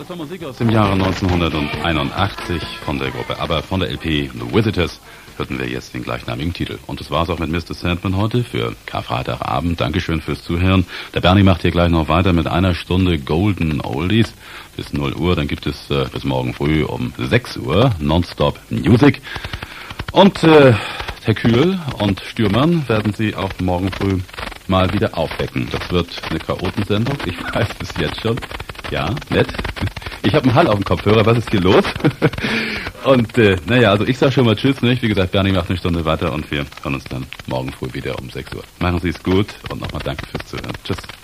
Das war Musik aus dem Jahre 1981 von der Gruppe ABBA, von der LP The Visitors. Hörten wir jetzt den gleichnamigen Titel. Und das war's auch mit Mr. Sandman heute für Karfreitagabend. Dankeschön fürs Zuhören. Der Bernie macht hier gleich noch weiter mit einer Stunde Golden Oldies bis 0 Uhr. Dann gibt es bis morgen früh um 6 Uhr Nonstop Music. Und Herr Kühl und Stürmann werden Sie auch morgen früh mal wieder aufwecken. Das wird eine Chaotensendung. Ich weiß es jetzt schon. Ja, nett. Ich habe einen Hall auf dem Kopfhörer. Was ist hier los? Und also ich sage schon mal Tschüss, nicht? Wie gesagt, Bernie macht eine Stunde weiter und wir hören uns dann morgen früh wieder um 6 Uhr. Machen Sie es gut und nochmal danke fürs Zuhören. Tschüss.